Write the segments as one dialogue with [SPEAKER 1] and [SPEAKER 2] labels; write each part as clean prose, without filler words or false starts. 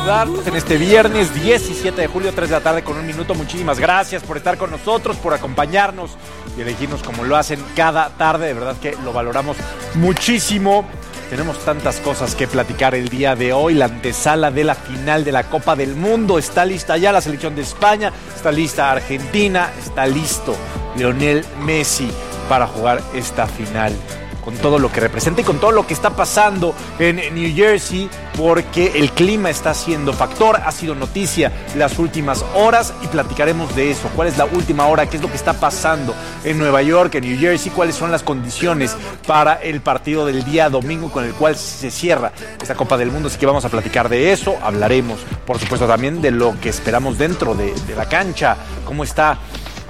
[SPEAKER 1] saludarlos en este viernes 17 de julio, 3 de la tarde con 1 minuto. Muchísimas gracias por estar con nosotros, por acompañarnos y elegirnos como lo hacen cada tarde. De verdad que lo valoramos muchísimo. Tenemos tantas cosas que platicar el día de hoy. La antesala de la final de la Copa del Mundo. Está lista ya la selección de España, está lista Argentina, está listo Lionel Messi para jugar esta final. Con todo lo que representa y con todo lo que está pasando en New Jersey, porque el clima está siendo factor, ha sido noticia las últimas horas y platicaremos de eso. ¿Cuál es la última hora? ¿Qué es lo que está pasando en Nueva York, en New Jersey? ¿Cuáles son las condiciones para el partido del día domingo con el cual se cierra esta Copa del Mundo? Así que vamos a platicar de eso. Hablaremos, por supuesto, también de lo que esperamos dentro de la cancha. ¿Cómo está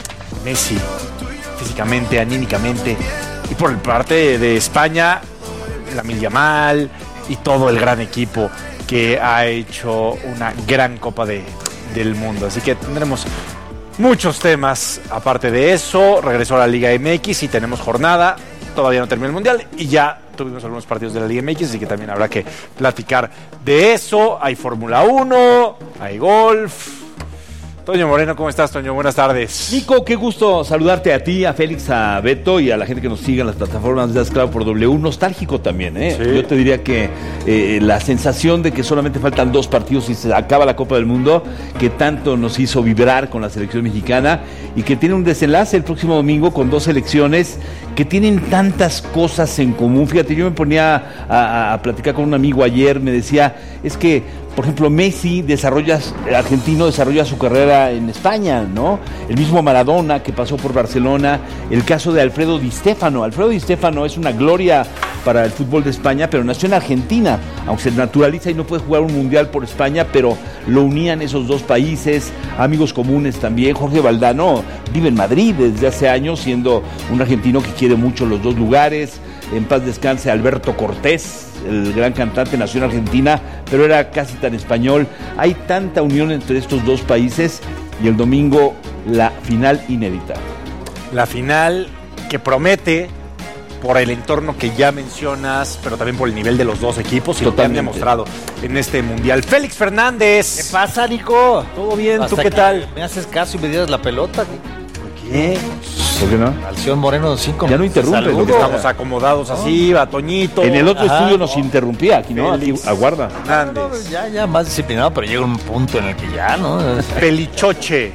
[SPEAKER 1] Messi físicamente, anímicamente? Y por parte de España, Lamine Yamal y todo el gran equipo que ha hecho una gran Copa del Mundo. Así que tendremos muchos temas. Aparte de eso, regresó a la Liga MX y tenemos jornada. Todavía no terminó el Mundial y ya tuvimos algunos partidos de la Liga MX, así que también habrá que platicar de eso. Hay Fórmula 1, hay golf. Toño Moreno, ¿cómo estás, Toño? Buenas tardes.
[SPEAKER 2] Nico, qué gusto saludarte a ti, a Félix, a Beto y a la gente que nos sigue en las plataformas de Asclavo por W. Nostálgico también, ¿eh? Sí. Yo te diría que la sensación de que solamente faltan 2 partidos y se acaba la Copa del Mundo, que tanto nos hizo vibrar con la selección mexicana y que tiene un desenlace el próximo domingo con 2 selecciones que tienen tantas cosas en común. Fíjate, yo me ponía a platicar con un amigo ayer, me decía, es que, por ejemplo, Messi argentino desarrolla su carrera en España, ¿no? El mismo Maradona, que pasó por Barcelona, el caso de Alfredo Di Stéfano. Alfredo Di Stéfano es una gloria para el fútbol de España, pero nació en Argentina, aunque se naturaliza y no puede jugar un mundial por España, pero lo unían esos 2 países, amigos comunes también. Jorge Valdano vive en Madrid desde hace años, siendo un argentino que quiere mucho los 2 lugares. En paz descanse Alberto Cortés, el gran cantante, nació en Argentina, pero era casi tan español. Hay tanta unión entre estos 2 países y el domingo la final inédita.
[SPEAKER 1] La final que promete por el entorno que ya mencionas, pero también por el nivel de los 2 equipos y lo que han demostrado en este mundial. Félix Fernández.
[SPEAKER 3] ¿Qué pasa, Nico?
[SPEAKER 1] ¿Todo bien?
[SPEAKER 3] Hasta
[SPEAKER 1] ¿Tú qué tal?
[SPEAKER 3] Me haces caso y me dieras la pelota.
[SPEAKER 1] ¿Por qué?
[SPEAKER 2] ¿Por qué no?
[SPEAKER 3] Alción Moreno 5.
[SPEAKER 2] Ya no interrumpe.
[SPEAKER 1] Estamos acomodados así, va Toñito.
[SPEAKER 2] En el otro estudio nos interrumpía, aquí no, aquí aguarda.
[SPEAKER 3] No, ya más disciplinado, pero llega un punto en el que ya, ¿no?
[SPEAKER 1] Pelichoche.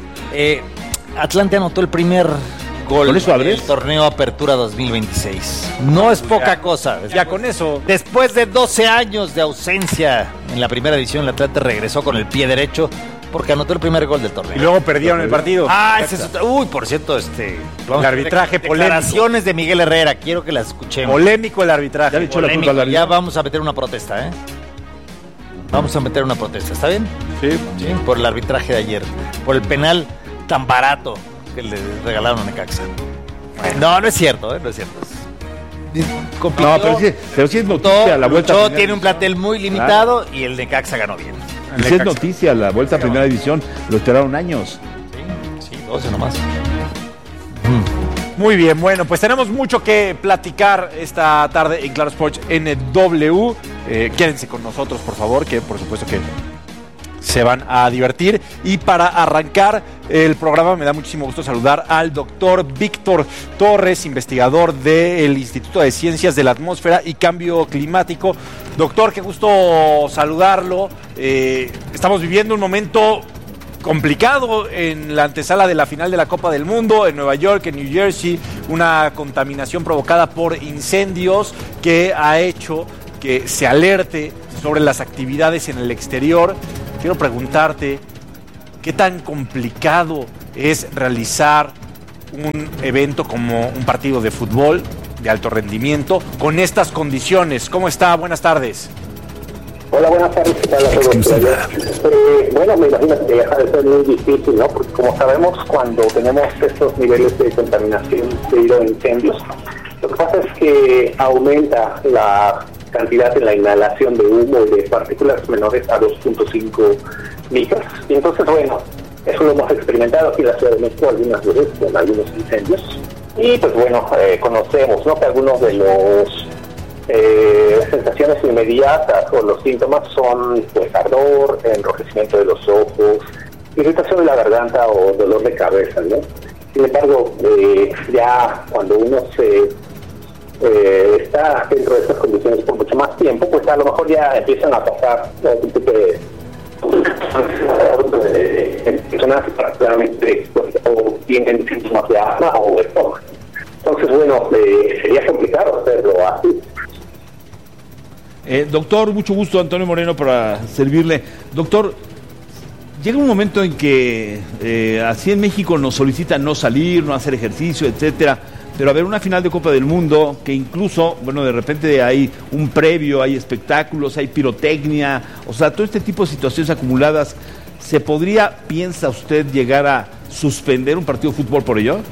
[SPEAKER 3] Atlante anotó el primer gol
[SPEAKER 2] ¿Con eso abres?
[SPEAKER 3] del torneo Apertura 2026. No es poca cosa.
[SPEAKER 1] Ya con eso.
[SPEAKER 3] Después de 12 años de ausencia en la primera división, el Atlante regresó con el pie derecho porque anotó el primer gol del torneo.
[SPEAKER 1] Y luego perdieron el partido.
[SPEAKER 3] Ese es otro. Uy, por cierto,
[SPEAKER 1] el arbitraje polémico.
[SPEAKER 3] Declaraciones de Miguel Herrera, quiero que las escuchemos.
[SPEAKER 1] Polémico el arbitraje.
[SPEAKER 2] Ya le echó la culpa al árbitro.
[SPEAKER 3] Ya vamos a meter una protesta, ¿eh? Vamos a meter una protesta, ¿está bien?
[SPEAKER 1] Sí.
[SPEAKER 3] Por el arbitraje de ayer, por el penal tan barato que le regalaron a Necaxa. No es cierto, no es cierto.
[SPEAKER 2] Compitió, no, pero sí es noticia la vuelta.
[SPEAKER 3] Tiene un plantel muy limitado y el Necaxa ganó bien.
[SPEAKER 2] Y si es noticia la vuelta a primera división, lo esperaron años.
[SPEAKER 3] Sí, 12 nomás.
[SPEAKER 1] Muy bien, bueno, pues tenemos mucho que platicar esta tarde en Claro Sports NW. Quédense con nosotros, por favor, que por supuesto que se van a divertir. Y para arrancar el programa me da muchísimo gusto saludar al doctor Víctor Torres, investigador del Instituto de Ciencias de la Atmósfera y Cambio Climático. Doctor, qué gusto saludarlo. Estamos viviendo un momento complicado en la antesala de la final de la Copa del Mundo en Nueva York, en New Jersey, una contaminación provocada por incendios que ha hecho que se alerte sobre las actividades en el exterior. Quiero preguntarte, ¿qué tan complicado es realizar un evento como un partido de fútbol de alto rendimiento con estas condiciones? ¿Cómo está? Buenas tardes.
[SPEAKER 4] Hola, buenas tardes, ¿qué tal a todos? Bueno, me imagino que deja de ser muy difícil, ¿no? Porque como sabemos, cuando tenemos estos niveles de contaminación debido a incendios, lo que pasa es que aumenta la cantidad en la inhalación de humo y de partículas menores a 2.5 micras. Y entonces, bueno, eso lo hemos experimentado aquí en la Ciudad de México algunas veces con algunos incendios. Y pues bueno, conocemos, ¿no?, que algunos de los sensaciones inmediatas o los síntomas son pues ardor, enrojecimiento de los ojos, irritación de la garganta o dolor de cabeza, ¿no? Sin embargo, ya cuando uno está dentro de estas condiciones por mucho más tiempo, pues a lo mejor ya empiezan a pasar otro tipo de personas particularmente o tienen síntomas de asma o de estómago. Entonces, bueno, sería complicado hacerlo así.
[SPEAKER 2] Doctor, mucho gusto, Antonio Moreno, para servirle. Doctor, llega un momento en que así en México nos solicitan no salir, no hacer ejercicio, etcétera, pero a ver, una final de Copa del Mundo que incluso, bueno, de repente hay un previo, hay espectáculos, hay pirotecnia, o sea, todo este tipo de situaciones acumuladas, ¿se podría, piensa usted, llegar a suspender un partido de fútbol por ello?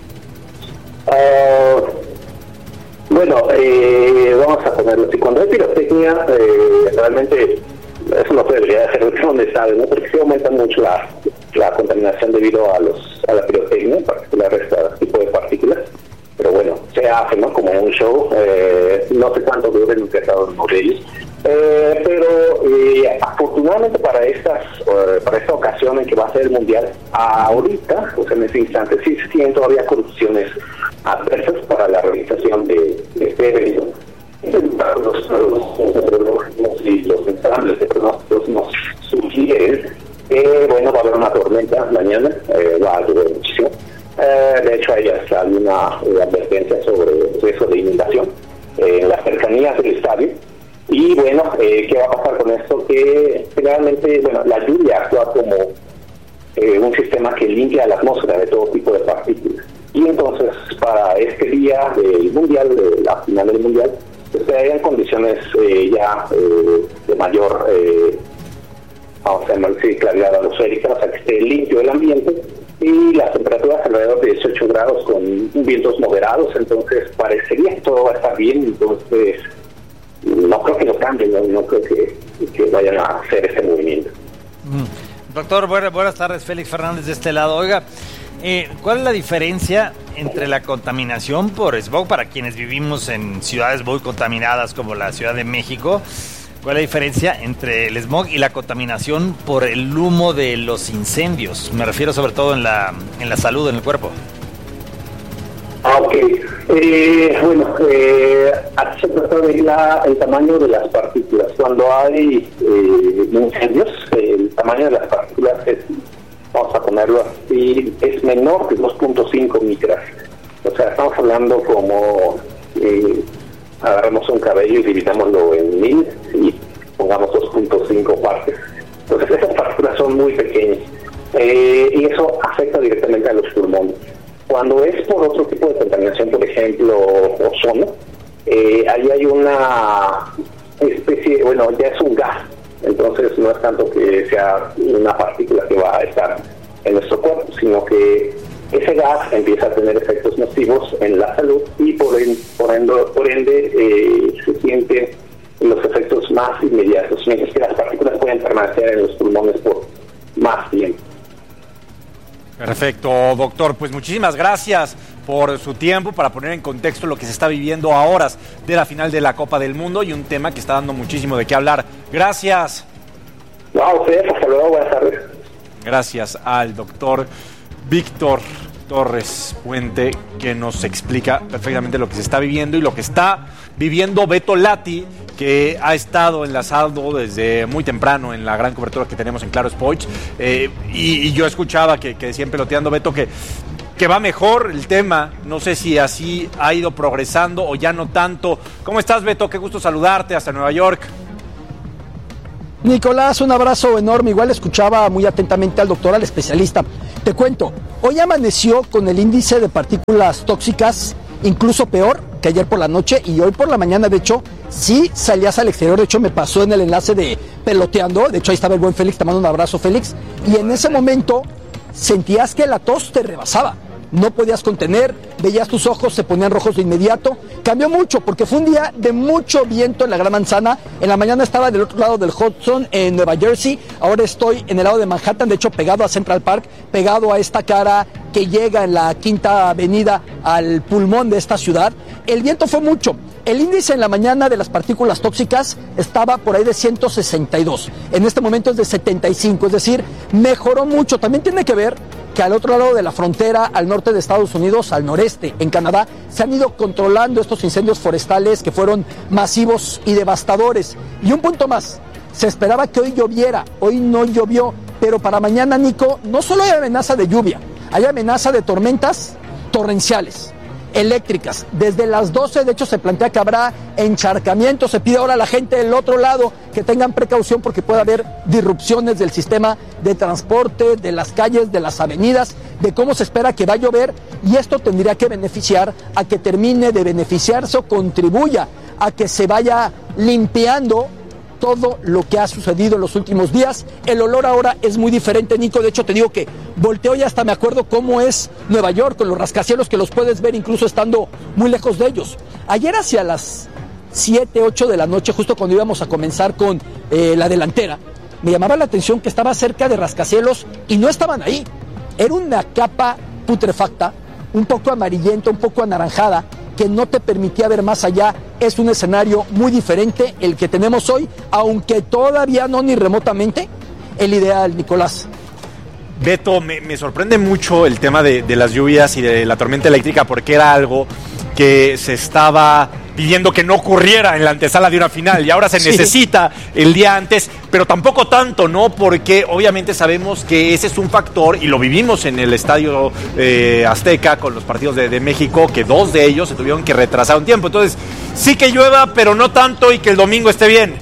[SPEAKER 4] Bueno, vamos a ponerlo así. Cuando hay pirotecnia, realmente eso no se debería de hacer donde sabe, ¿no? Porque sí aumenta mucho la contaminación debido a la pirotecnia, en particular este tipo de partículas. Pero bueno, se hace, ¿no? Como un show, no sé cuánto dure el empezado de ellos. Pero afortunadamente para esta ocasión en que va a ser el Mundial, ahorita, pues en ese instante, sí se tienen todavía condiciones adversas para la realización de este evento. Los ensambles de pronósticos nos sugieren que, bueno, va a haber una tormenta mañana, va a llover muchísimo. De hecho, hay hasta una advertencia sobre riesgo de inundación en las cercanías del estadio. Y bueno, ¿qué va a pasar con esto? Que generalmente, bueno, la lluvia actúa como un sistema que limpia la atmósfera de todo tipo de partículas. Y entonces, para este día del Mundial, de la final del Mundial, pues hayan condiciones ya de mayor, vamos a decir, claridad atmosférica, o sea, que esté limpio el ambiente, y las temperaturas alrededor de 18 grados con vientos moderados, entonces parecería que todo va a estar bien, entonces no creo que lo cambien, no creo que vayan a hacer ese movimiento.
[SPEAKER 3] Doctor, buenas tardes, Félix Fernández de este lado. Oiga, ¿cuál es la diferencia entre la contaminación por smog para quienes vivimos en ciudades muy contaminadas como la Ciudad de México? ¿Cuál es la diferencia entre el smog y la contaminación por el humo de los incendios? Me refiero sobre todo en la salud, en el cuerpo.
[SPEAKER 4] Ok. Bueno, aquí se trata de el tamaño de las partículas. Cuando hay incendios, el tamaño de las partículas es, vamos a ponerlo así, es menor que 2.5 micras. O sea, estamos hablando como agarramos un cabello y dividámoslo en 1000 y pongamos 2.5 partes. Entonces esas partículas son muy pequeñas y eso afecta directamente a los pulmones. Cuando es por otro tipo de contaminación, por ejemplo, ozono, ahí hay una especie, bueno, ya es un gas, entonces no es tanto que sea una partícula que va a estar en nuestro cuerpo, sino que ese gas empieza a tener efectos nocivos en la salud y por ende se sienten los efectos más inmediatos, mientras que las partículas pueden permanecer en los pulmones por más tiempo.
[SPEAKER 1] Perfecto, doctor. Pues muchísimas gracias por su tiempo para poner en contexto lo que se está viviendo a horas de la final de la Copa del Mundo y un tema que está dando muchísimo de qué hablar. Gracias.
[SPEAKER 4] No, a ustedes, hasta luego, buenas tardes.
[SPEAKER 1] Gracias al doctor Víctor Torres Puente, que nos explica perfectamente lo que se está viviendo y lo que está viviendo Beto Lati, que ha estado enlazado desde muy temprano en la gran cobertura que tenemos en Claro Sports, y yo escuchaba que decían peloteando, Beto, que va mejor el tema. No sé si así ha ido progresando o ya no tanto. ¿Cómo estás, Beto? Qué gusto saludarte hasta Nueva York.
[SPEAKER 5] Nicolás, un abrazo enorme. Igual escuchaba muy atentamente al doctor, al especialista. Te cuento, hoy amaneció con el índice de partículas tóxicas incluso peor que ayer por la noche, y hoy por la mañana, de hecho, sí salías al exterior. De hecho, me pasó en el enlace de peloteando. De hecho, ahí estaba el buen Félix, te mando un abrazo, Félix. Y en ese momento sentías que la tos te rebasaba. No podías contener veías tus ojos, se ponían rojos de inmediato. Cambió mucho porque fue un día de mucho viento en la Gran Manzana. En la mañana estaba del otro lado del Hudson, en Nueva Jersey. Ahora estoy en el lado de Manhattan, de hecho pegado a Central Park, pegado a esta cara que llega en la Quinta Avenida al pulmón de esta ciudad. El viento fue mucho. El índice en la mañana de las partículas tóxicas estaba por ahí de 162. En este momento es de 75, es decir, mejoró mucho. También tiene que ver que al otro lado de la frontera, al norte de Estados Unidos, al noreste, en Canadá, se han ido controlando estos incendios forestales que fueron masivos y devastadores. Y un punto más, se esperaba que hoy lloviera, hoy no llovió, pero para mañana, Nico, no solo hay amenaza de lluvia, hay amenaza de tormentas torrenciales, eléctricas. Desde las 12, de hecho, se plantea que habrá encharcamiento. Se pide ahora a la gente del otro lado que tengan precaución porque puede haber disrupciones del sistema de transporte, de las calles, de las avenidas, de cómo se espera que va a llover, y esto tendría que beneficiar a que termine de beneficiarse o contribuya a que se vaya limpiando todo lo que ha sucedido en los últimos días. El olor ahora es muy diferente, Nico. De hecho, te digo que volteo y hasta me acuerdo cómo es Nueva York con los rascacielos, que los puedes ver incluso estando muy lejos de ellos. Ayer hacia las 7, 8 de la noche, justo cuando íbamos a comenzar con la delantera, me llamaba la atención que estaba cerca de rascacielos y no estaban ahí. Era una capa putrefacta, un poco amarillenta, un poco anaranjada, que no te permitía ver más allá. Es un escenario muy diferente el que tenemos hoy, aunque todavía no ni remotamente el ideal, Nicolás.
[SPEAKER 1] Beto, me sorprende mucho el tema de las lluvias y de la tormenta eléctrica, porque era algo que se estaba pidiendo que no ocurriera en la antesala de una final, y ahora se necesita el día antes, pero tampoco tanto, ¿no? Porque obviamente sabemos que ese es un factor, y lo vivimos en el Estadio Azteca con los partidos de México, que 2 de ellos se tuvieron que retrasar un tiempo. Entonces, sí que llueva, pero no tanto, y que el domingo esté bien.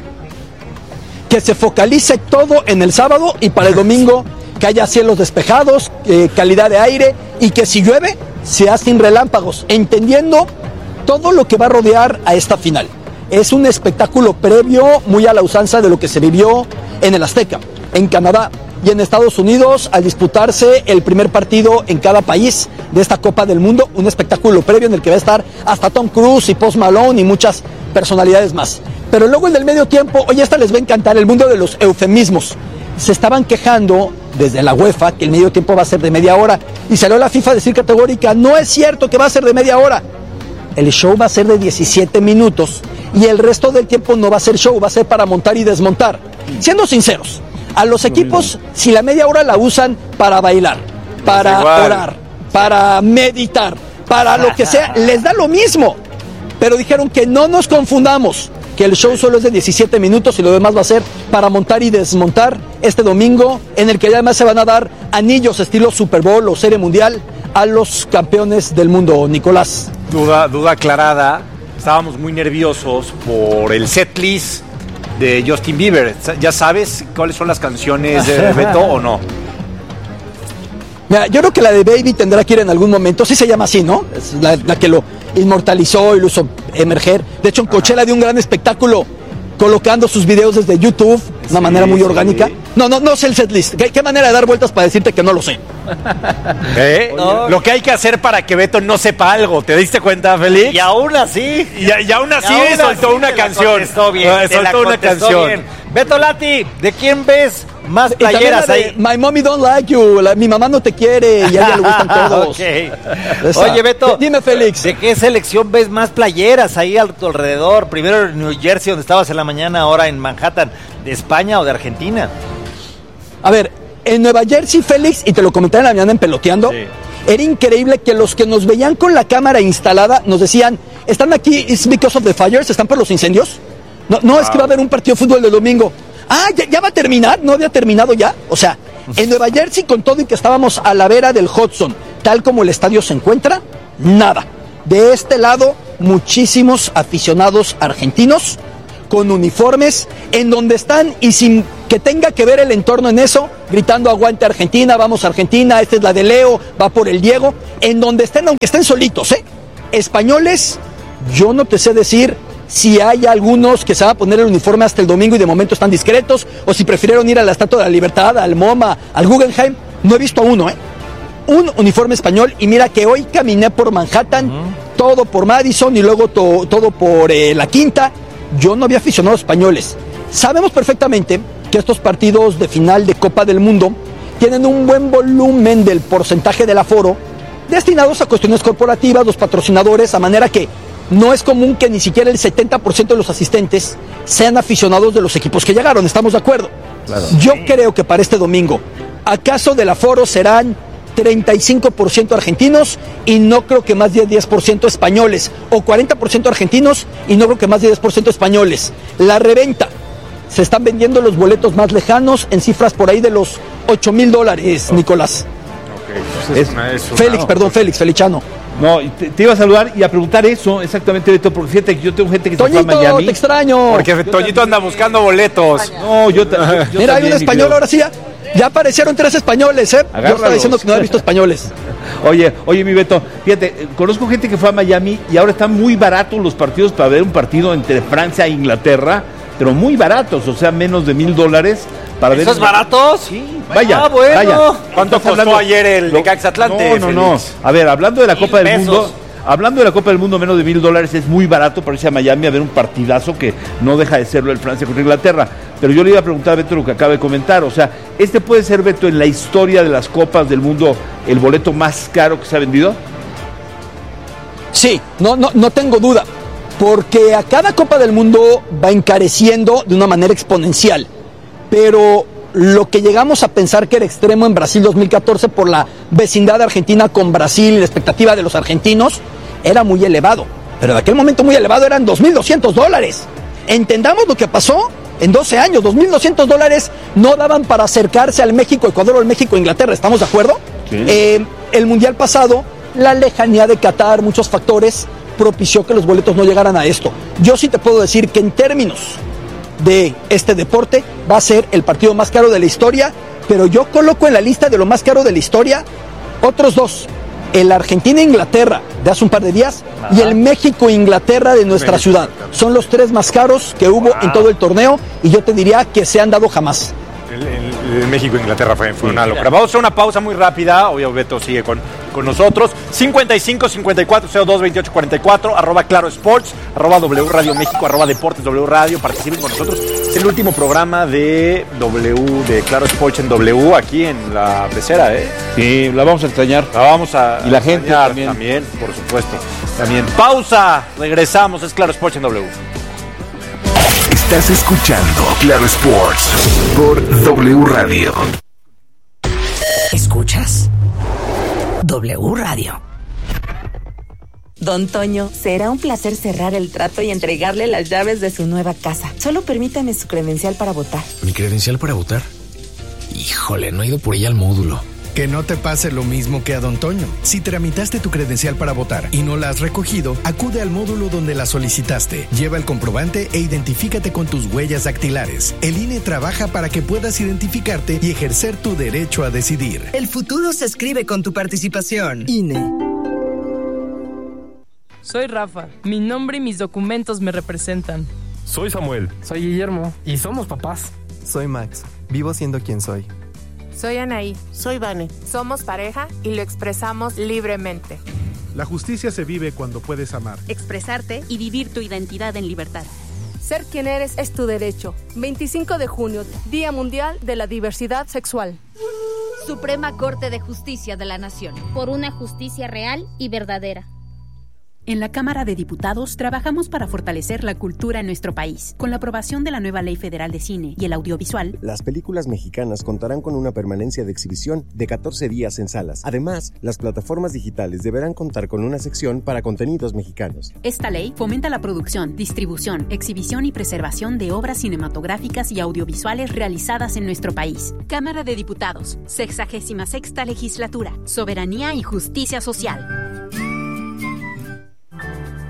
[SPEAKER 5] Que se focalice todo en el sábado, y para el domingo que haya cielos despejados, calidad de aire, y que si llueve sea sin relámpagos, entendiendo todo lo que va a rodear a esta final. Es un espectáculo previo muy a la usanza de lo que se vivió en el Azteca, en Canadá y en Estados Unidos, al disputarse el primer partido en cada país de esta Copa del Mundo. Un espectáculo previo en el que va a estar hasta Tom Cruise y Post Malone y muchas personalidades más. Pero luego en el medio tiempo, oye, esta les va a encantar, el mundo de los eufemismos. Se estaban quejando desde la UEFA que el medio tiempo va a ser de media hora, y salió la FIFA a decir categórica: no es cierto que va a ser de media hora. El show va a ser de 17 minutos y el resto del tiempo no va a ser show, va a ser para montar y desmontar. Siendo sinceros, a los equipos, si la media hora la usan para bailar, para orar, para meditar, para lo que sea, les da lo mismo. Pero dijeron que no nos confundamos, que el show solo es de 17 minutos y lo demás va a ser para montar y desmontar este domingo, en el que además se van a dar anillos estilo Super Bowl o Serie Mundial a los campeones del mundo, Nicolás.
[SPEAKER 1] Duda aclarada. Estábamos muy nerviosos por el setlist de Justin Bieber. ¿Ya sabes cuáles son las canciones de Beto o no?
[SPEAKER 5] Mira, yo creo que la de Baby tendrá que ir en algún momento. Sí se llama así, ¿no? Es la que lo inmortalizó y lo hizo emerger. De hecho, en Coachella dio un gran espectáculo colocando sus videos desde YouTube de una manera muy orgánica. No sé el setlist. ¿Qué manera de dar vueltas para decirte que no lo sé?
[SPEAKER 1] No. Lo que hay que hacer para que Beto no sepa algo. ¿Te diste cuenta, Félix?
[SPEAKER 3] Y aún así.
[SPEAKER 1] Y aún así soltó una canción.
[SPEAKER 3] Soltó una canción. Bien. Beto Lati, ¿de quién ves más playeras ahí?
[SPEAKER 5] My mommy don't like you. Mi mamá no te quiere y a ella le gustan todos.
[SPEAKER 3] Okay. Oye, Beto.
[SPEAKER 5] Dime, Félix.
[SPEAKER 3] ¿De qué selección ves más playeras ahí a tu alrededor? Primero en New Jersey, donde estabas en la mañana, ahora en Manhattan. ¿De España o de Argentina?
[SPEAKER 5] A ver, en Nueva Jersey, Félix, y te lo comenté en la mañana en Peloteando, era increíble que los que nos veían con la cámara instalada nos decían: ¿están aquí it's because of the fires? ¿Están por los incendios? No, es que va a haber un partido de fútbol de domingo. Ah, ¿ya va a terminar? ¿No había terminado ya? O sea, en Nueva Jersey, con todo y que estábamos a la vera del Hudson, tal como el estadio se encuentra, nada. De este lado, muchísimos aficionados argentinos con uniformes, en donde están, y sin que tenga que ver el entorno en eso, gritando: aguante Argentina, vamos Argentina, esta es la de Leo, va por el Diego, en donde estén, aunque estén solitos, españoles, yo no te sé decir si hay algunos que se van a poner el uniforme hasta el domingo y de momento están discretos, o si prefirieron ir a la Estatua de la Libertad, al MoMA, al Guggenheim. No he visto a uno, un uniforme español, y mira que hoy caminé por Manhattan, todo por Madison y luego todo por la Quinta. Yo no había aficionados españoles. Sabemos perfectamente que estos partidos de final de Copa del Mundo tienen un buen volumen del porcentaje del aforo destinados a cuestiones corporativas, los patrocinadores, a manera que no es común que ni siquiera el 70% de los asistentes sean aficionados de los equipos que llegaron, ¿estamos de acuerdo? Claro. Yo creo que para este domingo, acaso del aforo serán 35% argentinos y no creo que más de 10% españoles, o 40% argentinos y no creo que más de 10% españoles. La reventa, se están vendiendo los boletos más lejanos en cifras por ahí de los $8,000, Nicolás.
[SPEAKER 1] Okay,
[SPEAKER 5] Félix Feliciano.
[SPEAKER 2] No, te iba a saludar y a preguntar eso exactamente, Beto, porque fíjate que yo tengo gente que se fue a Miami.
[SPEAKER 5] Te extraño.
[SPEAKER 1] Porque Toñito anda buscando boletos.
[SPEAKER 2] No, yo
[SPEAKER 5] mira, hay un español ahora sí. Ya aparecieron 3 españoles, ¿eh?
[SPEAKER 2] Agárralos.
[SPEAKER 5] Yo estaba diciendo que no había visto españoles.
[SPEAKER 2] Oye, mi Beto, fíjate, conozco gente que fue a Miami y ahora están muy baratos los partidos para ver un partido entre Francia e Inglaterra, pero muy baratos, o sea, menos de $1,000 para ver.
[SPEAKER 3] ¿Esos baratos?
[SPEAKER 2] Sí, vaya.
[SPEAKER 1] ¿Cuánto costó ayer el Necaxa Atlante?
[SPEAKER 2] No. A ver, hablando de la Copa del Mundo, menos de $1,000 es muy barato para irse a Miami a ver un partidazo que no deja de serlo el Francia contra Inglaterra. Pero yo le iba a preguntar a Beto lo que acaba de comentar, o sea, ¿este puede ser, Beto, en la historia de las Copas del Mundo el boleto más caro que se ha vendido?
[SPEAKER 5] Sí, no tengo duda, porque a cada Copa del Mundo va encareciendo de una manera exponencial, pero lo que llegamos a pensar que era extremo en Brasil 2014 por la vecindad de Argentina con Brasil y la expectativa de los argentinos era muy elevado, pero en aquel momento muy elevado eran $2,200. Entendamos lo que pasó en 12 años, $2,200 no daban para acercarse al México-Ecuador o al México-Inglaterra, ¿estamos de acuerdo? Sí. El Mundial pasado, la lejanía de Qatar, muchos factores propició que los boletos no llegaran a esto. Yo sí te puedo decir que en términos de este deporte va a ser el partido más caro de la historia, pero yo coloco en la lista de lo más caro de la historia otros 2, el Argentina-Inglaterra de hace un par de días y el México-Inglaterra de nuestra ciudad. Son los 3 más caros que hubo en todo el torneo y yo te diría que se han dado jamás.
[SPEAKER 1] El México-Inglaterra fue una locura. Vamos a hacer una pausa muy rápida. Obvio, Beto sigue con nosotros. 55-54-02-28-44, @Claro Sports, @W Radio México, @Deportes W Radio. Participen con nosotros. Es el último programa de Claro Sports en W, aquí en la pecera, ¿eh?
[SPEAKER 2] Sí, la vamos a extrañar.
[SPEAKER 1] La vamos a
[SPEAKER 2] y la gente
[SPEAKER 1] también, por supuesto. También. Pausa. Regresamos. Es Claro Sports en W.
[SPEAKER 6] Estás escuchando Claro Sports por W Radio.
[SPEAKER 7] ¿Escuchas? W Radio. Don Toño, será un placer cerrar el trato y entregarle las llaves de su nueva casa. Solo permítame su credencial para votar.
[SPEAKER 8] ¿Mi credencial para votar? Híjole, no he ido por ella al módulo.
[SPEAKER 9] Que no te pase lo mismo que a Don Toño. Si tramitaste tu credencial para votar y no la has recogido, acude al módulo donde la solicitaste. Lleva el comprobante e identifícate con tus huellas dactilares. El INE trabaja para que puedas identificarte y ejercer tu derecho a decidir.
[SPEAKER 10] El futuro se escribe con tu participación.
[SPEAKER 7] INE.
[SPEAKER 11] Soy Rafa. Mi nombre y mis documentos me representan.
[SPEAKER 12] Soy Samuel.
[SPEAKER 13] Soy Guillermo.
[SPEAKER 12] Y somos papás.
[SPEAKER 13] Soy Max. Vivo siendo quien soy.
[SPEAKER 14] Soy Anaí.
[SPEAKER 15] Soy Vane.
[SPEAKER 14] Somos pareja y lo expresamos libremente.
[SPEAKER 16] La justicia se vive cuando puedes amar,
[SPEAKER 17] expresarte y vivir tu identidad en libertad.
[SPEAKER 18] Ser quien eres es tu derecho. 25 de junio, Día Mundial de la Diversidad Sexual.
[SPEAKER 17] Suprema Corte de Justicia de la Nación.
[SPEAKER 19] Por una justicia real y verdadera.
[SPEAKER 20] En la Cámara de Diputados trabajamos para fortalecer la cultura en nuestro país. Con la aprobación de la nueva Ley Federal de Cine y el Audiovisual,
[SPEAKER 21] las películas mexicanas contarán con una permanencia de exhibición de 14 días en salas. Además, las plataformas digitales deberán contar con una sección para contenidos mexicanos.
[SPEAKER 20] Esta ley fomenta la producción, distribución, exhibición y preservación de obras cinematográficas y audiovisuales realizadas en nuestro país. Cámara de Diputados, 66ª Legislatura, Soberanía y Justicia Social.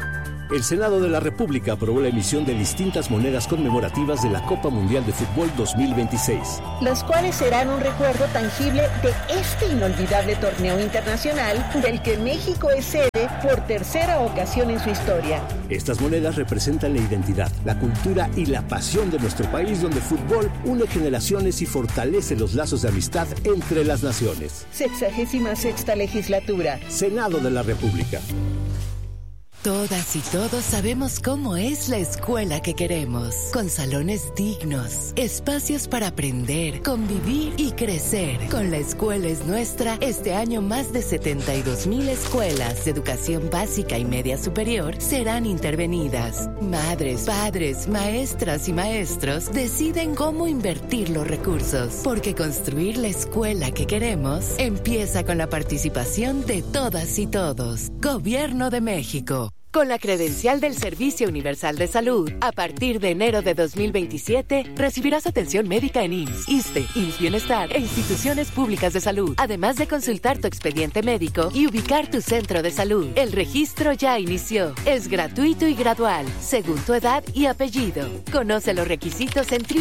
[SPEAKER 15] El Senado de la República aprobó la emisión de distintas monedas conmemorativas de la Copa Mundial de Fútbol 2026.
[SPEAKER 22] Las cuales serán un recuerdo tangible de este inolvidable torneo internacional del que México es sede por tercera ocasión en su historia.
[SPEAKER 15] Estas monedas representan la identidad, la cultura y la pasión de nuestro país, donde el fútbol une generaciones y fortalece los lazos de amistad entre las naciones.
[SPEAKER 22] 66ª legislatura.
[SPEAKER 15] Senado de la República.
[SPEAKER 23] Todas y todos sabemos cómo es la escuela que queremos, con salones dignos, espacios para aprender, convivir y crecer. Con La Escuela es Nuestra, este año más de 72,000 escuelas de educación básica y media superior serán intervenidas. Madres, padres, maestras y maestros deciden cómo invertir los recursos, porque construir la escuela que queremos empieza con la participación de todas y todos. Gobierno de México. Con la credencial del Servicio Universal de Salud, a partir de enero de 2027, recibirás atención médica en IMSS, ISSSTE, IMSS Bienestar e instituciones públicas de salud, además de consultar tu expediente médico y ubicar tu centro de salud. El registro ya inició. Es gratuito y gradual, según tu edad y apellido. Conoce los requisitos en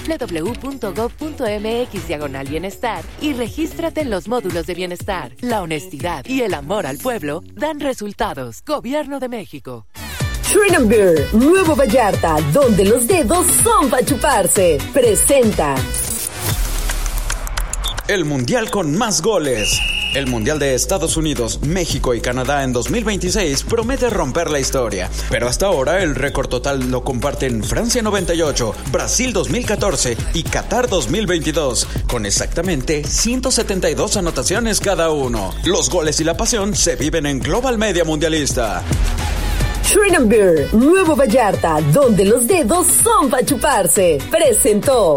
[SPEAKER 23] www.gov.mx/bienestar y regístrate en los módulos de bienestar. La honestidad y el amor al pueblo dan resultados. Gobierno de México.
[SPEAKER 24] Freedom Beer, Nuevo Vallarta, donde los dedos son para chuparse. Presenta
[SPEAKER 25] el mundial con más goles. El Mundial de Estados Unidos, México y Canadá en 2026 promete romper la historia. Pero hasta ahora el récord total lo comparten Francia 98, Brasil 2014 y Qatar 2022, con exactamente 172 anotaciones cada uno. Los goles y la pasión se viven en Global Media Mundialista.
[SPEAKER 24] Freedom Beer, Nuevo Vallarta, donde los dedos son para chuparse. Presentó.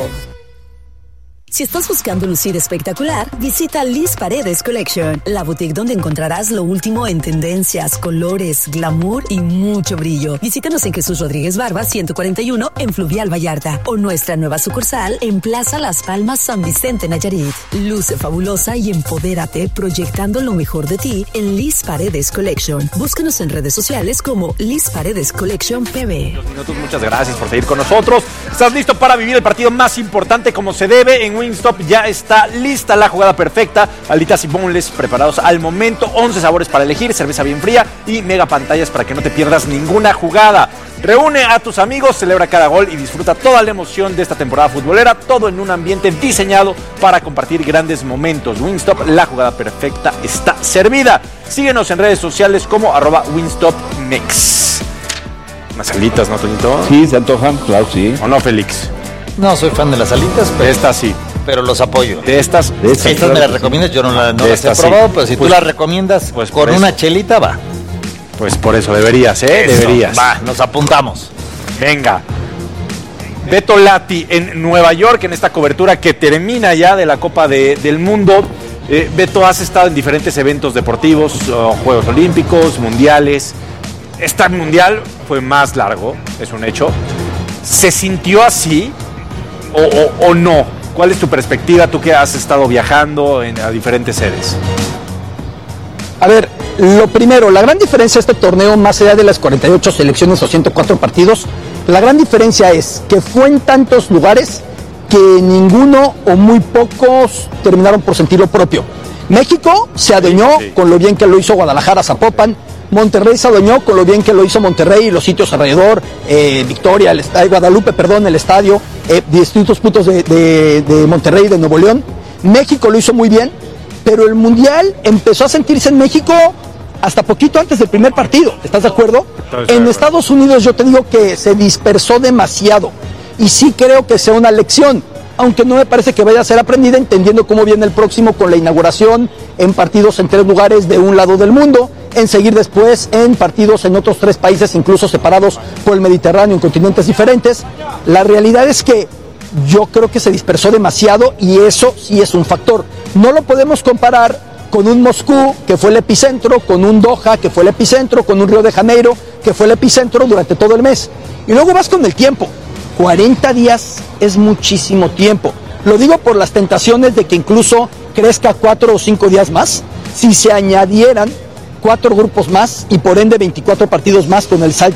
[SPEAKER 24] Si estás buscando lucir espectacular, visita Liz Paredes Collection, la boutique donde encontrarás lo último en tendencias, colores, glamour y mucho brillo. Visítanos en Jesús Rodríguez Barba 141 en Fluvial Vallarta o nuestra nueva sucursal en Plaza Las Palmas San Vicente Nayarit. Luce fabulosa y empodérate proyectando lo mejor de ti en Liz Paredes Collection. Búscanos en redes sociales como Liz Paredes Collection PB.
[SPEAKER 1] Muchas gracias por seguir con nosotros. ¿Estás listo para vivir el partido más importante como se debe? En Wingstop ya está lista la jugada perfecta. Alitas y boneless preparados al momento, 11 sabores para elegir, cerveza bien fría y mega pantallas para que no te pierdas ninguna jugada. Reúne a tus amigos, celebra cada gol y disfruta toda la emoción de esta temporada futbolera, todo en un ambiente diseñado para compartir grandes momentos. Wingstop, la jugada perfecta está servida. Síguenos en redes sociales como @WingstopMex. Unas alitas, ¿no, Toñito?
[SPEAKER 2] Sí, se antojan, claro, sí.
[SPEAKER 1] ¿O no, Félix?
[SPEAKER 3] No soy fan de las alitas, pero...
[SPEAKER 1] De estas sí.
[SPEAKER 3] Pero los apoyo.
[SPEAKER 1] De estas
[SPEAKER 3] me las recomiendas, yo no las he probado, pero si tú las recomiendas, pues con una chelita va.
[SPEAKER 1] Pues por eso deberías, eso, deberías.
[SPEAKER 3] Va, nos apuntamos.
[SPEAKER 1] Venga. Beto Lati en Nueva York, en esta cobertura que termina ya de la Copa del Mundo. Beto, has estado en diferentes eventos deportivos, Juegos Olímpicos, mundiales. Este mundial fue más largo, es un hecho. ¿Se sintió así o no? ¿Cuál es tu perspectiva, tú que has estado viajando a diferentes sedes?
[SPEAKER 5] A ver, lo primero, la gran diferencia de este torneo, más allá de las 48 selecciones o 104 partidos, la gran diferencia es que fue en tantos lugares que ninguno o muy pocos terminaron por sentirlo propio. México se adueñó con lo bien que lo hizo Guadalajara, Zapopan. Monterrey se adueñó con lo bien que lo hizo Monterrey y los sitios alrededor, Victoria, Guadalupe, el estadio, distintos puntos de Monterrey y de Nuevo León. México lo hizo muy bien, pero el Mundial empezó a sentirse en México hasta poquito antes del primer partido, ¿estás de acuerdo? En Estados Unidos yo te digo que se dispersó demasiado y sí creo que sea una lección, aunque no me parece que vaya a ser aprendida, entendiendo cómo viene el próximo con la inauguración en partidos en 3 lugares de un lado del mundo, en seguir después en partidos en otros 3 países, incluso separados por el Mediterráneo, en continentes diferentes. La realidad es que yo creo que se dispersó demasiado y eso sí es un factor. No lo podemos comparar con un Moscú, que fue el epicentro, con un Doha, que fue el epicentro, con un Río de Janeiro, que fue el epicentro durante todo el mes. Y luego vas con el tiempo. 40 días es muchísimo tiempo. Lo digo por las tentaciones de que incluso crezca 4 o 5 días más, si se añadieran 4 grupos más y por ende 24 partidos más con el salto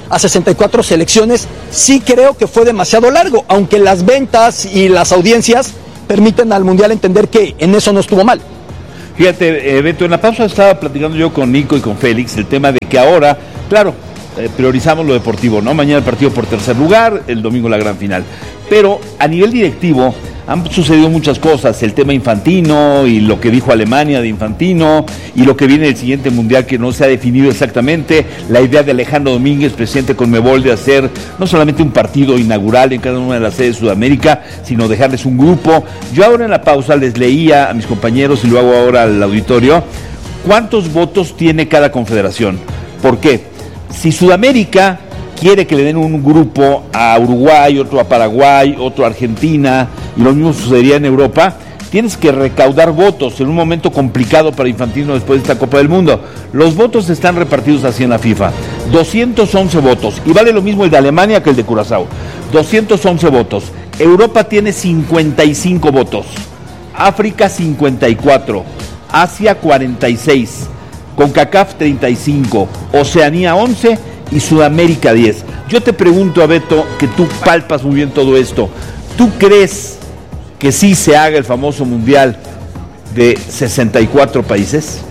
[SPEAKER 5] a 64 selecciones, sí creo que fue demasiado largo, aunque las ventas y las audiencias permiten al Mundial entender que en eso no estuvo mal.
[SPEAKER 2] Fíjate, Beto, en la pausa estaba platicando yo con Nico y con Félix el tema de que ahora, claro, priorizamos lo deportivo, ¿no? Mañana el partido por tercer lugar, el domingo la gran final. Pero a nivel directivo han sucedido muchas cosas, el tema Infantino y lo que dijo Alemania de Infantino y lo que viene del siguiente mundial que no se ha definido exactamente, la idea de Alejandro Domínguez, presidente de Conmebol, de hacer no solamente un partido inaugural en cada una de las sedes de Sudamérica, sino dejarles un grupo. Yo ahora en la pausa les leía a mis compañeros y lo hago ahora al auditorio, ¿cuántos votos tiene cada confederación? ¿Por qué? Si Sudamérica quiere que le den un grupo a Uruguay, otro a Paraguay, otro a Argentina, y lo mismo sucedería en Europa, tienes que recaudar votos en un momento complicado para Infantino después de esta Copa del Mundo. Los votos están repartidos así en la FIFA, 211 votos, y vale lo mismo el de Alemania que el de Curazao, 211 votos. Europa tiene 55 votos, África 54, Asia 46, CONCACAF 35, Oceanía 11 y Sudamérica 10. Yo te pregunto, a Beto, que tú palpas muy bien todo esto, ¿tú crees que sí se haga el famoso mundial de 64 países?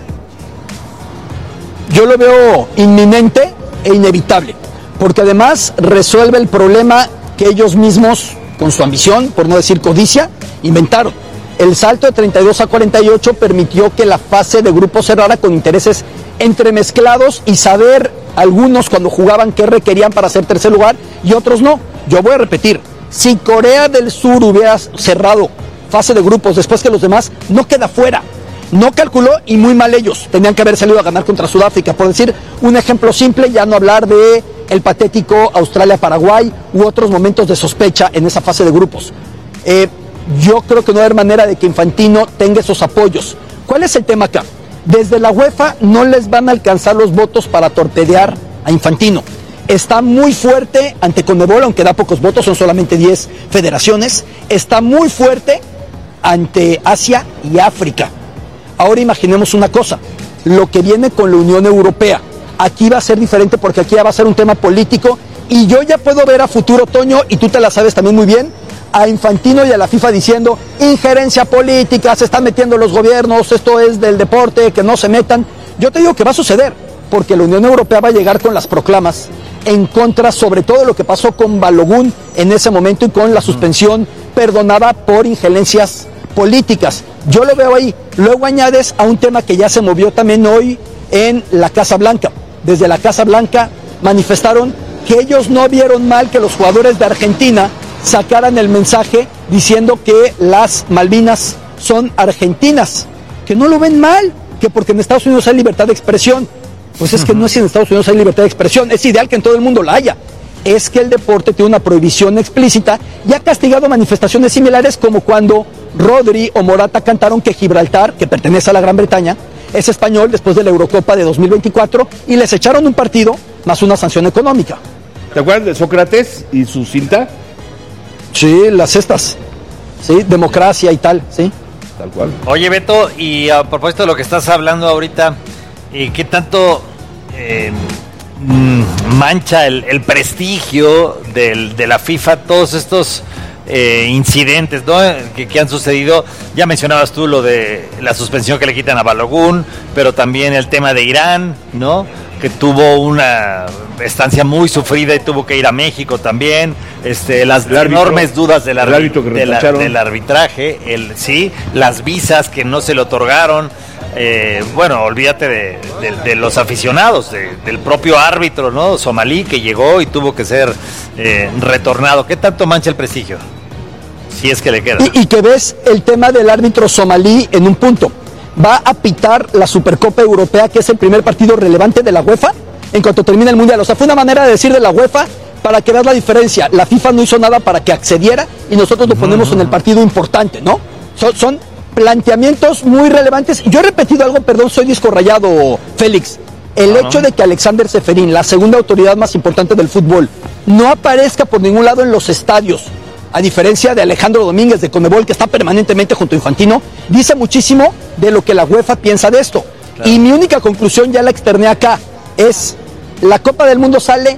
[SPEAKER 5] Yo lo veo inminente e inevitable, porque además resuelve el problema que ellos mismos, con su ambición, por no decir codicia, inventaron. El salto de 32 a 48 permitió que la fase de grupo cerrara con intereses entremezclados y saber algunos cuando jugaban qué requerían para ser tercer lugar y otros no. Yo voy a repetir, si Corea del Sur hubiera cerrado fase de grupos después que los demás, no queda fuera. No calculó y muy mal ellos. Tenían que haber salido a ganar contra Sudáfrica. Por decir un ejemplo simple, ya no hablar de el patético Australia-Paraguay u otros momentos de sospecha en esa fase de grupos. Yo creo que no va a haber manera de que Infantino tenga esos apoyos. ¿Cuál es el tema acá? Desde la UEFA no les van a alcanzar los votos para torpedear a Infantino. Está muy fuerte ante Conmebol, aunque da pocos votos, son solamente 10 federaciones. Está muy fuerte ante Asia y África. Ahora imaginemos una cosa, lo que viene con la Unión Europea. Aquí va a ser diferente porque aquí ya va a ser un tema político y yo ya puedo ver a futuro, Toño, y tú te la sabes también muy bien, a Infantino y a la FIFA diciendo injerencia política, se están metiendo los gobiernos, esto es del deporte, que no se metan. Yo te digo que va a suceder, porque la Unión Europea va a llegar con las proclamas en contra, sobre todo lo que pasó con Balogun en ese momento y con la suspensión perdonada por injerencias políticas. Yo lo veo ahí. Luego añades a un tema que ya se movió también hoy en la Casa Blanca. Desde la Casa Blanca manifestaron que ellos no vieron mal que los jugadores de Argentina sacaran el mensaje diciendo que las Malvinas son argentinas, que no lo ven mal, que porque en Estados Unidos hay libertad de expresión. Pues es que no es que en Estados Unidos hay libertad de expresión, es ideal que en todo el mundo la haya. Es que el deporte tiene una prohibición explícita y ha castigado manifestaciones similares como cuando Rodri o Morata cantaron que Gibraltar, que pertenece a la Gran Bretaña, es español después de la Eurocopa de 2024 y les echaron un partido más una sanción económica.
[SPEAKER 2] ¿Te acuerdas de Sócrates y su cinta?
[SPEAKER 5] Sí, las estas, sí, democracia y tal, sí.
[SPEAKER 2] Tal cual.
[SPEAKER 3] Oye, Beto, y a propósito de lo que estás hablando ahorita, ¿qué tanto mancha el prestigio de la FIFA todos estos incidentes, ¿no? que han sucedido? Ya mencionabas tú lo de la suspensión que le quitan a Balogun, pero también el tema de Irán, ¿no? Que tuvo una estancia muy sufrida y tuvo que ir a México también, las enormes dudas del arbitraje, las visas que no se le otorgaron. Bueno, olvídate de los aficionados, del propio árbitro, ¿no? Somalí, que llegó y tuvo que ser retornado. ¿Qué tanto mancha el prestigio? Si es que le queda.
[SPEAKER 5] Y que ves el tema del árbitro somalí en un punto. Va a pitar la Supercopa Europea, que es el primer partido relevante de la UEFA, en cuanto termine el Mundial. O sea, fue una manera de decir de la UEFA para que veas la diferencia. La FIFA no hizo nada para que accediera y nosotros lo ponemos en el partido importante, ¿no? Son planteamientos muy relevantes. Yo he repetido algo, perdón, soy disco rayado, Félix. El hecho de que Alexander Ceferín, la segunda autoridad más importante del fútbol, no aparezca por ningún lado en los estadios, a diferencia de Alejandro Domínguez de Conmebol, que está permanentemente junto a Infantino, dice muchísimo de lo que la UEFA piensa de esto. Claro. Y mi única conclusión, ya la externé acá, es la Copa del Mundo sale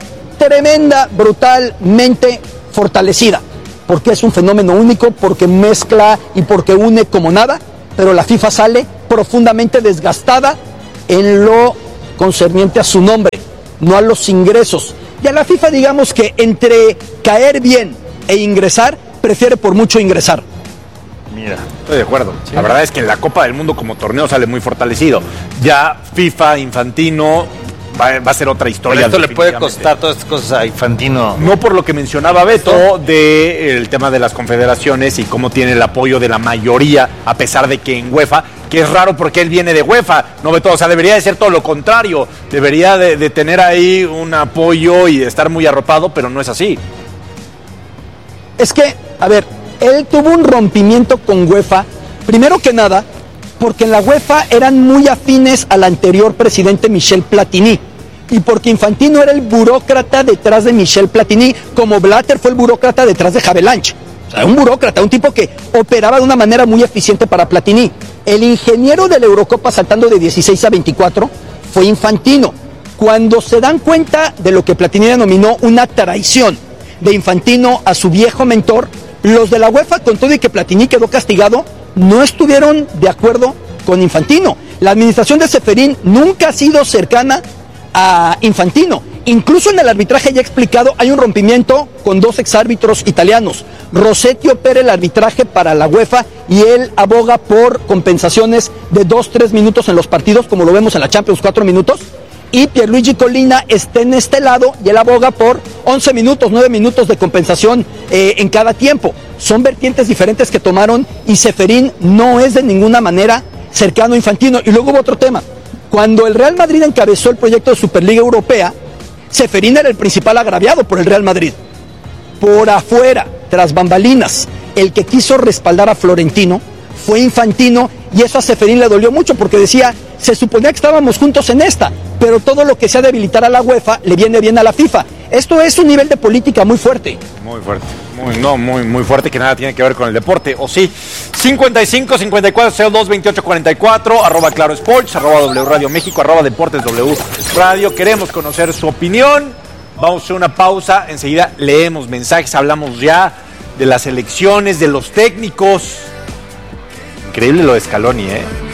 [SPEAKER 5] tremenda, brutalmente fortalecida, porque es un fenómeno único, porque mezcla y porque une como nada, pero la FIFA sale profundamente desgastada en lo concerniente a su nombre, no a los ingresos. Y a la FIFA, digamos que entre caer bien e ingresar, prefiere por mucho ingresar.
[SPEAKER 1] Mira, estoy de acuerdo. Sí. La verdad es que en la Copa del Mundo como torneo sale muy fortalecido. Ya FIFA, Infantino, va a ser otra historia.
[SPEAKER 3] Pero esto le puede costar todas estas cosas a Infantino.
[SPEAKER 1] No por lo que mencionaba Beto del tema de las confederaciones y cómo tiene el apoyo de la mayoría, a pesar de que en UEFA, que es raro porque él viene de UEFA, no Beto, o sea, debería de ser todo lo contrario. Debería de tener ahí un apoyo y de estar muy arropado, pero no es así.
[SPEAKER 5] Es que, a ver, él tuvo un rompimiento con UEFA, primero que nada, porque en la UEFA eran muy afines al anterior presidente Michel Platini, y porque Infantino era el burócrata detrás de Michel Platini, como Blatter fue el burócrata detrás de Havelange. O sea, un burócrata, un tipo que operaba de una manera muy eficiente para Platini. El ingeniero de la Eurocopa saltando de 16 a 24 fue Infantino. Cuando se dan cuenta de lo que Platini denominó una traición de Infantino a su viejo mentor, los de la UEFA, con todo y que Platini quedó castigado, no estuvieron de acuerdo con Infantino. La administración de Ceferín nunca ha sido cercana a Infantino. Incluso en el arbitraje ya explicado, hay un rompimiento con dos exárbitros italianos. Rossetti opera el arbitraje para la UEFA y él aboga por compensaciones de 2-3 minutos en los partidos, como lo vemos en la Champions, 4 minutos. Y Pierluigi Collina está en este lado y él aboga por 11 minutos, 9 minutos de compensación en cada tiempo. Son vertientes diferentes que tomaron y Ceferín no es de ninguna manera cercano a Infantino. Y luego hubo otro tema. Cuando el Real Madrid encabezó el proyecto de Superliga Europea, Ceferín era el principal agraviado por el Real Madrid. Por afuera, tras bambalinas, el que quiso respaldar a Florentino fue Infantino, y eso a Ceferín le dolió mucho porque decía, se suponía que estábamos juntos en esta, pero todo lo que sea debilitar a la UEFA le viene bien a la FIFA. Esto es un nivel de política muy fuerte.
[SPEAKER 1] Muy fuerte, muy fuerte, que nada tiene que ver con el deporte, ¿o sí? 55 54 02 28 44, @Claro Sports, @W Radio México, @Deportes W Radio. Queremos conocer su opinión. Vamos a hacer una pausa, enseguida leemos mensajes, hablamos ya de las elecciones, de los técnicos. Increíble lo de Scaloni,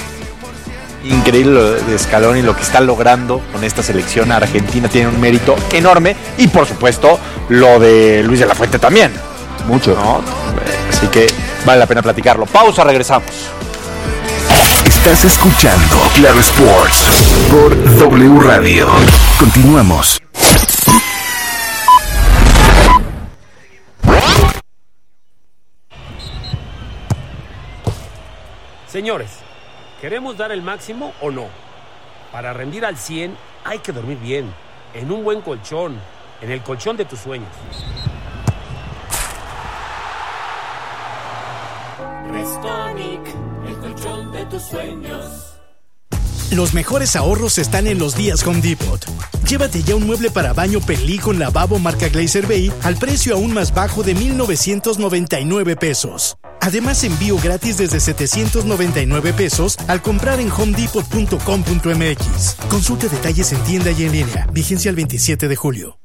[SPEAKER 1] Increíble lo de Scaloni, lo que está logrando con esta selección. Argentina tiene un mérito enorme. Y por supuesto, lo de Luis de la Fuente también.
[SPEAKER 2] Mucho.
[SPEAKER 1] ¿No? Así que vale la pena platicarlo. Pausa, regresamos.
[SPEAKER 4] Estás escuchando Claro Sports por W Radio. Continuamos.
[SPEAKER 12] Señores, ¿queremos dar el máximo o no? Para rendir al 100 hay que dormir bien, en un buen colchón, en el colchón de tus sueños.
[SPEAKER 6] Restonic, el colchón de tus sueños.
[SPEAKER 8] Los mejores ahorros están en los días Home Depot. Llévate ya un mueble para baño Pelí con lavabo marca Glazer Bay al precio aún más bajo de $1,999. Además, envío gratis desde $799 al comprar en homedepot.com.mx. Consulta detalles en tienda y en línea. Vigencia el 27 de julio.